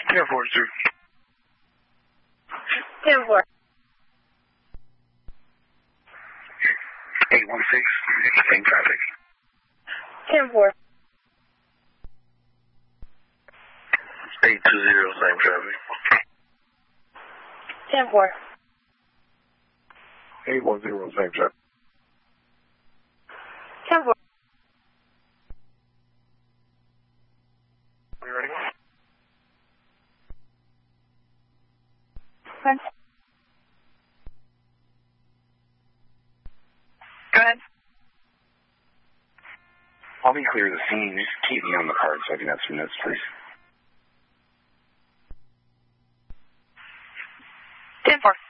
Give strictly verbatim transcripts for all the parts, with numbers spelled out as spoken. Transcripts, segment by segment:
ten forty-two. ten four. eight one six, same traffic. ten four. eight two zero, same traffic. ten four. eight one zero, same traffic. ten four. Are you ready? Okay. Go ahead. I'll be clear of the scene. Just keep me on the card so I can have some notes, please. ten four.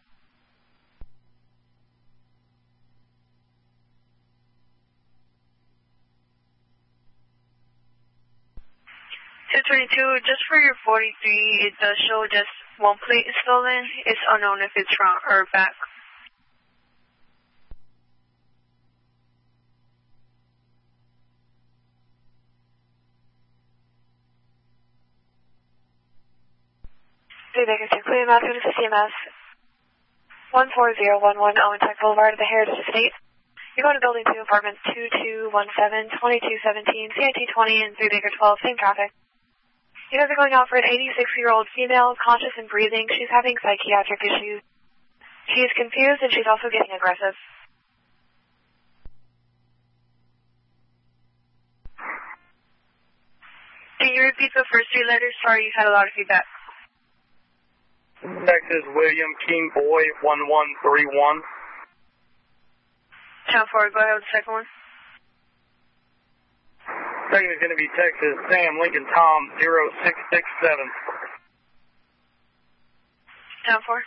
two twenty-two, just for your forty-three, it does show just one plate is stolen. It's unknown if it's front or back. Three Bakersfield, Cleveland, Mass. Units C M S. one four zero one one Owen Tech Boulevard, the Heritage Estate. You're going to Building two, Apartments two two one seven, twenty-two seventeen, C I T twenty, and three Baker twelve, same traffic. You guys are going out for an eighty-six-year-old female, conscious and breathing. She's having psychiatric issues. She's confused and she's also getting aggressive. Can you repeat the first three letters? Sorry, you've had a lot of feedback. Texas William King Boy one one three one. Channel four, go ahead with the second one. Second is going to be Texas Sam Lincoln Tom zero six six seven. Channel four.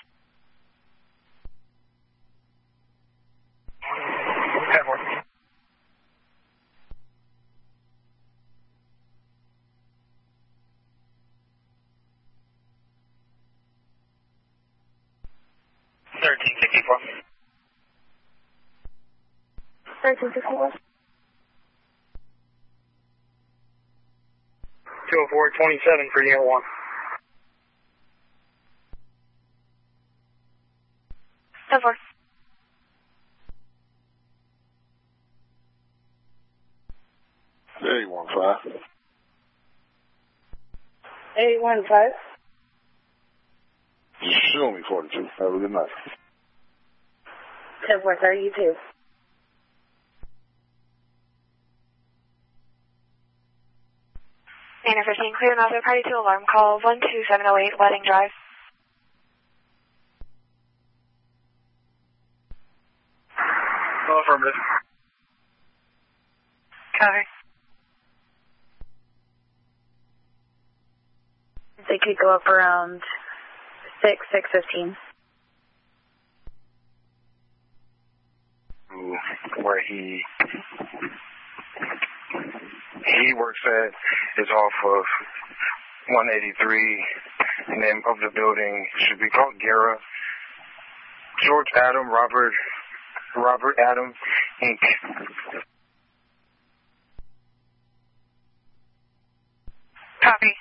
ten four. thirteen sixty-four. thirteen sixty-four. two oh four twenty-seven for Unit one. ten four. eight one five. eight one five. Just show me forty-two. Have a good night. ten four thirty-two. Manor fifteen, clear Master Party two alarm call one two seven oh eight, Wedding Drive. No affirmative. Cover. They could go up around six, six fifteen. Where he he works at is off of one eighty-three. The name of the building should be called Guerra. George Adam, Robert, Robert Adam, Incorporated. Copy.